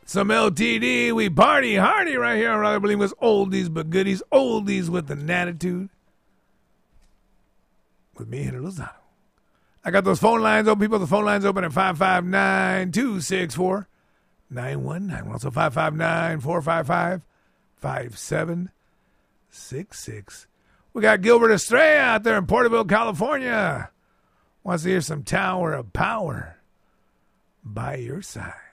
some LTD. We party hardy right here on Rather Believe Us. Oldies but goodies. Oldies with an attitude. With me, Henry Lozano. I got those phone lines open, people. The phone lines open at 559-264-9191. Also 559-455-5766. We got Gilbert Estrella out there in Porterville, California. Wants to hear some Tower of Power by your side.